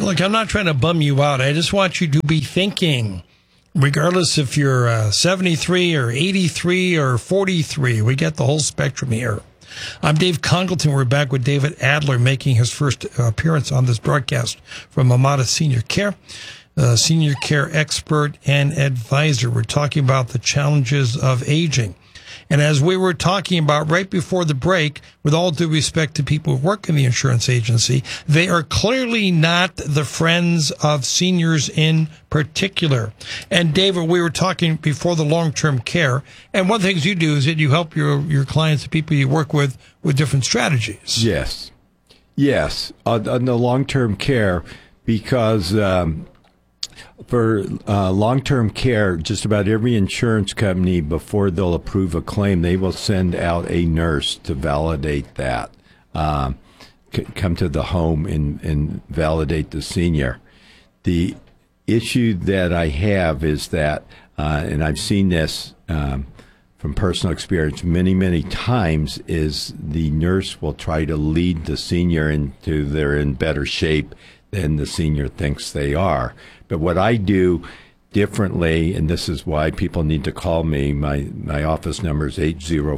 Look, I'm not trying to bum you out. I just want you to be thinking, regardless if you're 73 or 83 or 43. We get the whole spectrum here. I'm Dave Congleton. We're back with David Adler making his first appearance on this broadcast from Amada Senior Care, senior care expert and advisor. We're talking about the challenges of aging. And as we were talking about right before the break, with all due respect to people who work in the insurance agency, they are clearly not the friends of seniors in particular. And David, we were talking before the long-term care, and one of the things you do is that you help your clients, the people you work with different strategies. Yes. On the long-term care, because for long-term care, just about every insurance company, before they'll approve a claim, they will send out a nurse to validate that, come to the home and validate the senior. The issue that I have is that, and I've seen this from personal experience many times, is the nurse will try to lead the senior into they're in better shape than the senior thinks they are. But what I do differently, and this is why people need to call me, my office number is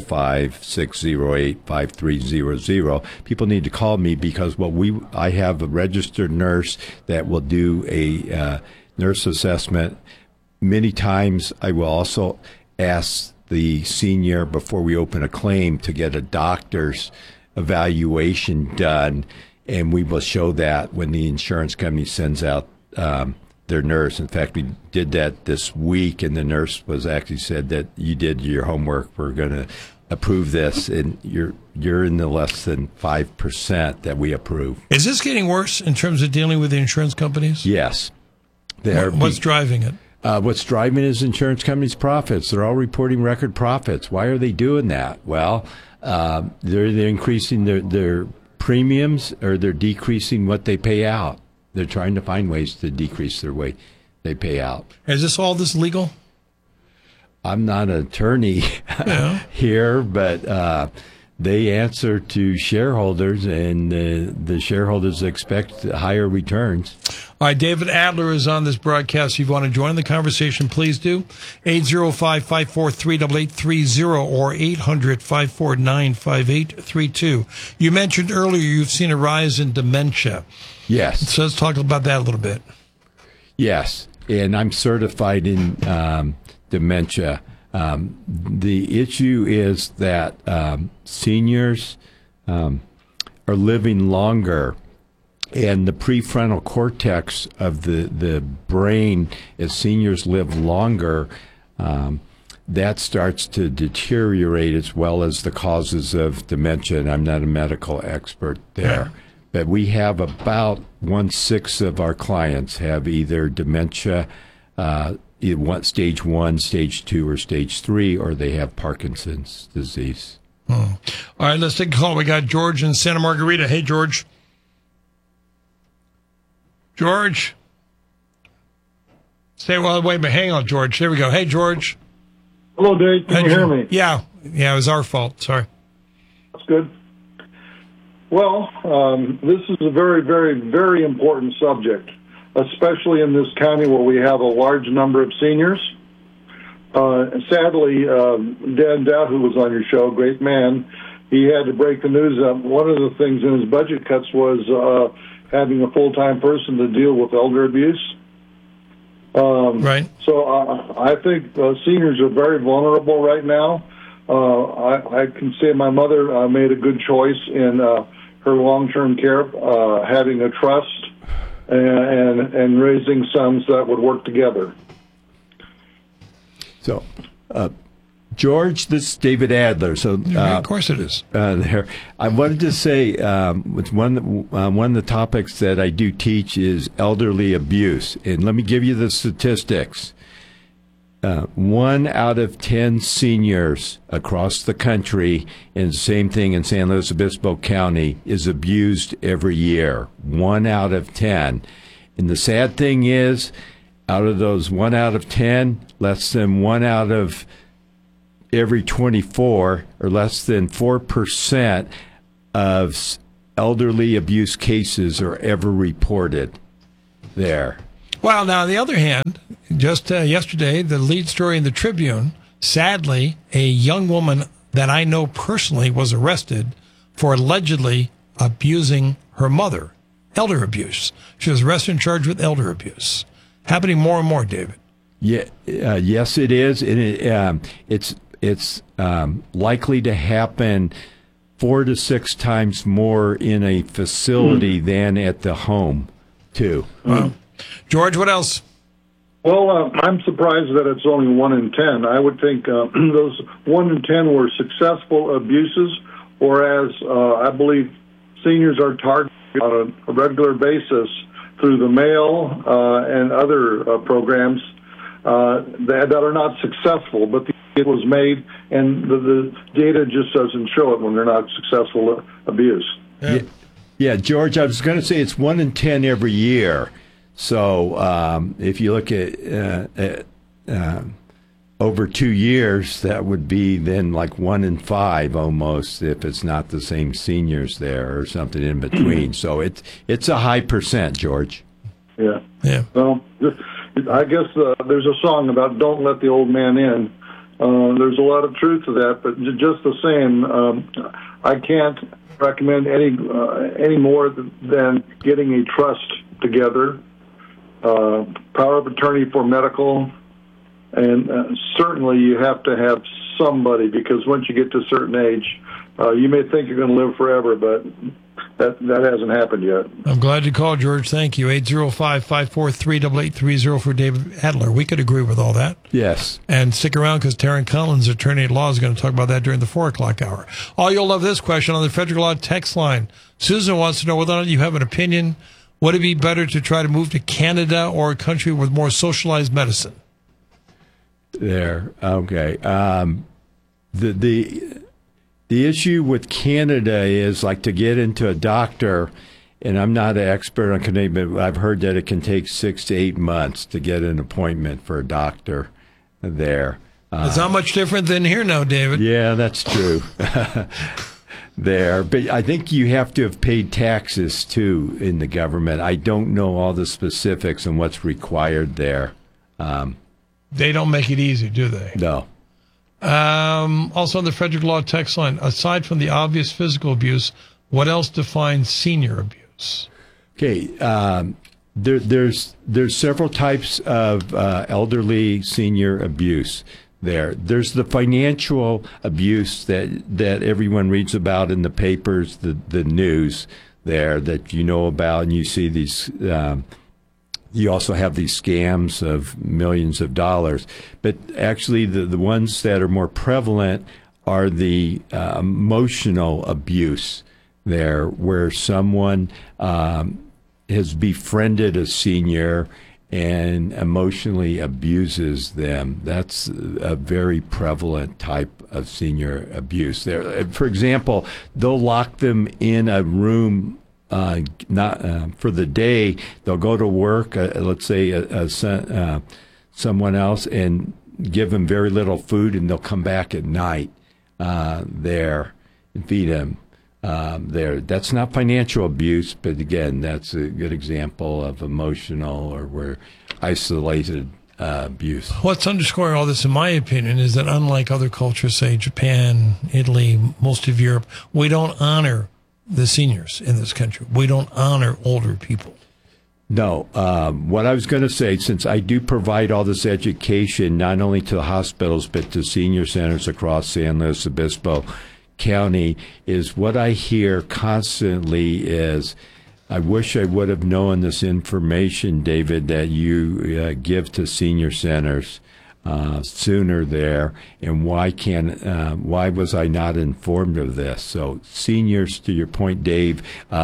805-608-5300. People need to call me because I have a registered nurse that will do a nurse assessment. Many times I will also ask the senior before we open a claim to get a doctor's evaluation done, and we will show that when the insurance company sends out their nurse. In fact, we did that this week, and the nurse was actually said that you did your homework. We're going to approve this, and you're in the less than 5% that we approve. Is this getting worse in terms of dealing with the insurance companies? Yes. What's driving it? What's driving is insurance companies' profits. They're all reporting record profits. Why are they doing that? Well, they're increasing their premiums, or they're decreasing what they pay out. They're trying to find ways to decrease their way they pay out. Is all this legal? I'm not an attorney here, but they answer to shareholders, and the shareholders expect higher returns. All right, David Adler is on this broadcast. If you want to join the conversation, please do. 805-543-8830 or 800-549-5832. You mentioned earlier you've seen a rise in dementia. Yes. So let's talk about that a little bit. Yes, and I'm certified in dementia. The issue is that seniors are living longer, and the prefrontal cortex of the brain, as seniors live longer, that starts to deteriorate, as well as the causes of dementia. And I'm not a medical expert there. Yeah. But we have about 1/6 of our clients have either dementia, stage 1, stage 2, or stage 3, or they have Parkinson's disease. All right, let's take a call. We got George in Santa Margarita. Hey, George. George. Wait a minute. Hang on, George. There we go. Hey, George. Hello, Dave. Can you hear me? Yeah, it was our fault. Sorry. That's good. Well, this is a very, very, very important subject, especially in this county where we have a large number of seniors. Sadly, Dan Dowd, who was on your show, great man, he had to break the news up. One of the things in his budget cuts was having a full-time person to deal with elder abuse. Right. So I think seniors are very vulnerable right now. I can say my mother made a good choice in her long-term care, having a trust and raising sons that would work together. So, George, this is David Adler. So, of course it is. I wanted to say one of the topics that I do teach is elderly abuse, and let me give you the statistics. 1 out of 10 seniors across the country, and the same thing in San Luis Obispo County, is abused every year. 1 out of 10. And the sad thing is, out of those 1 out of 10, less than 1 out of every 24, or less than 4% of elderly abuse cases are ever reported. there. Well, now, on the other hand, just yesterday, the lead story in the Tribune, sadly, a young woman that I know personally was arrested for allegedly abusing her mother, elder abuse. She was arrested and charged with elder abuse. Happening more and more, David. Yeah, yes, it is, and it's likely to happen 4 to 6 times more in a facility than at the home, too. George, what else? Well, I'm surprised that it's only 1 in 10. I would think those 1 in 10 were successful abuses, whereas I believe seniors are targeted on a regular basis through the mail and other programs that are not successful, but it was made, and the data just doesn't show it when they're not successful abuse. Yeah, George, I was going to say it's 1 in 10 every year. So if you look at over 2 years, that would be then like 1 in 5 almost, if it's not the same seniors there or something in between. So it's a high percent, George. Yeah. Yeah. Well, I guess there's a song about "Don't Let the Old Man In." There's a lot of truth to that, but just the same, I can't recommend any more than getting a trust together, power of attorney for medical, and certainly you have to have somebody, because once you get to a certain age, you may think you're going to live forever, but that hasn't happened yet. I'm glad you called, George. Thank you. 805-543-8830 for David Adler. We could agree with all that. Yes. And stick around, because Taryn Collins, attorney at law, is going to talk about that during the 4 o'clock hour. Oh, you'll love this question on the Federal Law text line. Susan wants to know whether or not you have an opinion. Would it be better to try to move to Canada or a country with more socialized medicine? There. Okay. The issue with Canada is, like, to get into a doctor, and I'm not an expert on Canadian, but I've heard that it can take 6 to 8 months to get an appointment for a doctor there. It's not much different than here now, David. Yeah, that's true. There. But I think you have to have paid taxes, too, in the government. I don't know all the specifics and what's required there. They don't make it easy, do they? No. Also on the Frederick Law text line, aside from the obvious physical abuse, what else defines senior abuse? Okay, there's several types of elderly senior abuse. There's the financial abuse that everyone reads about in the papers, the news there that you know about, and you see these. You also have these scams of millions of dollars. But actually, the ones that are more prevalent are the emotional abuse there, where someone has befriended a senior and emotionally abuses them. That's a very prevalent type of senior abuse there. For example, they'll lock them in a room not for the day. They'll go to work, let's say someone else, and give them very little food, and they'll come back at night there and feed them there. That's not financial abuse, but again, that's a good example of emotional or where isolated abuse. What's underscoring all this, in my opinion, is that unlike other cultures, say Japan, Italy, most of Europe, we don't honor the seniors in this country. We don't honor older people. No. What I was going to say, since I do provide all this education, not only to the hospitals, but to senior centers across San Luis Obispo County, is what I hear constantly is, I wish I would have known this information, David, that you give to senior centers sooner there, and why was I not informed of this? So seniors, to your point, Dave,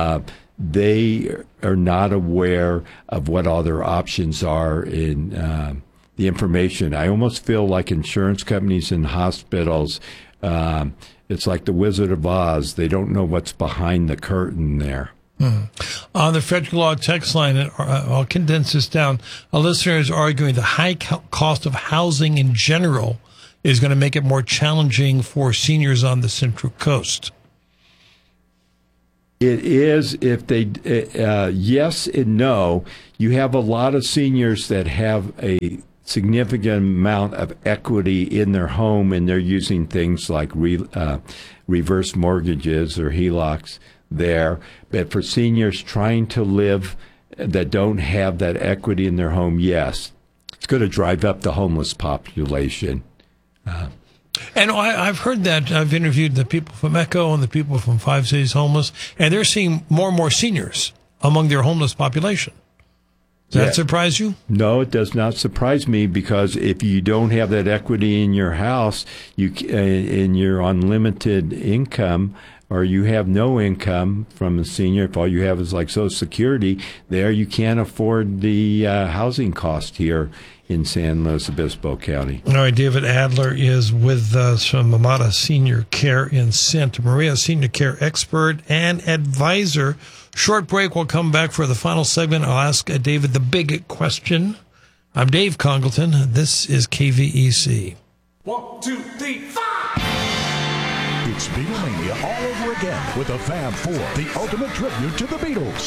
they are not aware of what other options are in the information. I almost feel like insurance companies and hospitals, it's like the Wizard of Oz. They don't know what's behind the curtain there. On the Frederick Law text line, I'll condense this down. A listener is arguing the high cost of housing in general is going to make it more challenging for seniors on the Central Coast. It is if they, yes and no. You have a lot of seniors that have a significant amount of equity in their home, and they're using things like reverse mortgages or HELOCs there. But for seniors trying to live that don't have that equity in their home, yes, it's going to drive up the homeless population. And I've heard that. I've interviewed the people from ECHO and the people from 5 Cities Homeless, and they're seeing more and more seniors among their homeless population. Does that surprise you? No, it does not surprise me, because if you don't have that equity in your house, and you're on limited income, or you have no income from a senior, if all you have is like Social Security, there you can't afford the housing cost here in San Luis Obispo County. All right, David Adler is with us from Amada Senior Care in Santa Maria, senior care expert and advisor. Short break. We'll come back for the final segment. I'll ask David the big question. I'm Dave Congleton. This is KVEC. 1, 2, 3, 5! It's Beatlemania all over again with the Fab Four, the ultimate tribute to the Beatles.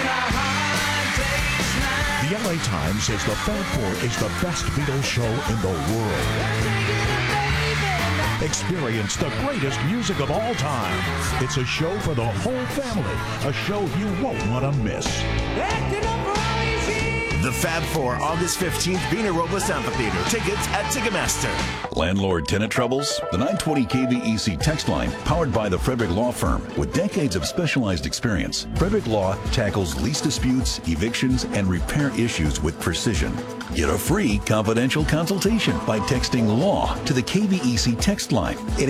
The LA Times says the Fab Four is the best Beatles show in the world. Experience the greatest music of all time. It's a show for the whole family, a show you won't want to miss. The Fab Four, August 15th, Vina Robles Amphitheater. Tickets at Ticketmaster. Landlord-tenant troubles? The 920 KVEC text line, powered by the Frederick Law Firm. With decades of specialized experience, Frederick Law tackles lease disputes, evictions, and repair issues with precision. Get a free confidential consultation by texting LAW to the KVEC text line at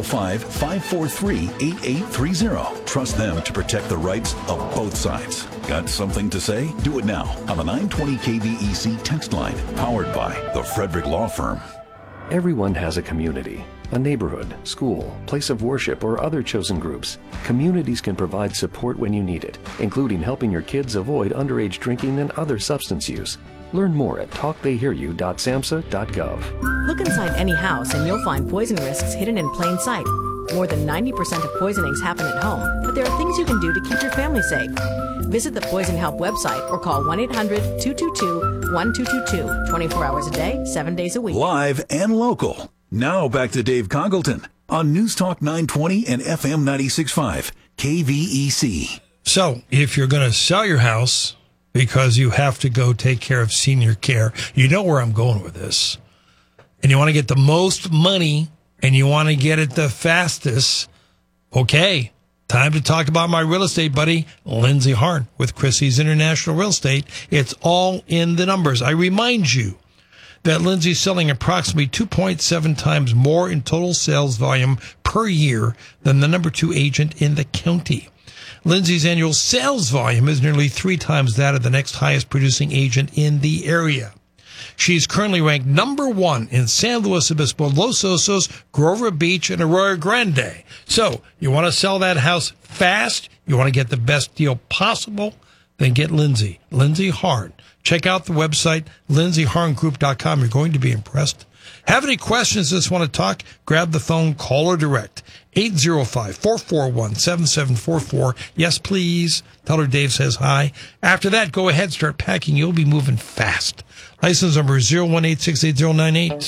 805-543-8830. Trust them to protect the rights of both sides. Got something to say? Do it now on the 920 KVEC text line, powered by the Frederick Law Firm. Everyone has a community, a neighborhood, school, place of worship, or other chosen groups. Communities can provide support when you need it, including helping your kids avoid underage drinking and other substance use. Learn more at talktheyhearyou.samhsa.gov. Look inside any house and you'll find poison risks hidden in plain sight. More than 90% of poisonings happen at home, but there are things you can do to keep your family safe. Visit the Poison Help website or call 1-800-222-1222, 24 hours a day, 7 days a week. Live and local. Now back to Dave Congleton on News Talk 920 and FM 96.5, KVEC. So, if you're going to sell your house because you have to go take care of senior care, you know where I'm going with this, and you want to get the most money and you want to get it the fastest, okay, time to talk about my real estate buddy, Lindsay Harn with Chrissy's International Real Estate. It's all in the numbers. I remind you that Lindsay's selling approximately 2.7 times more in total sales volume per year than the number 2 agent in the county. Lindsay's annual sales volume is nearly 3 times that of the next highest producing agent in the area. She's currently ranked number 1 in San Luis Obispo, Los Osos, Grover Beach, and Arroyo Grande. So, you want to sell that house fast? You want to get the best deal possible? Then get Lindsay Harn. Check out the website, lindsayharngroup.com. You're going to be impressed. Have any questions, just want to talk? Grab the phone, call her direct. 805-441-7744. Yes, please. Tell her Dave says hi. After that, go ahead, start packing. You'll be moving fast. License number 018680898.